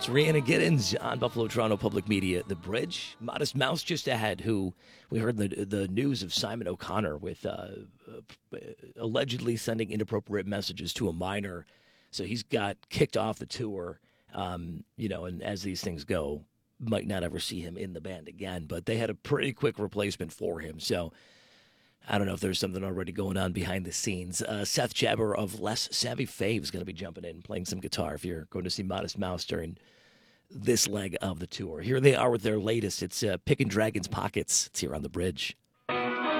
It's Rhiannon Giddens on Buffalo Toronto Public Media. The Bridge, Modest Mouse just ahead, who we heard the news of Simon O'Connor with allegedly sending inappropriate messages to a minor. So he's got kicked off the tour, and as these things go, might not ever see him in the band again. But they had a pretty quick replacement for him. So I don't know if there's something already going on behind the scenes. Seth Jabber of Less Savvy Fave is going to be jumping in, playing some guitar if you're going to see Modest Mouse during this leg of the tour. Here they are with their latest. It's Pickin' Dragon's Pockets. It's here on The Bridge.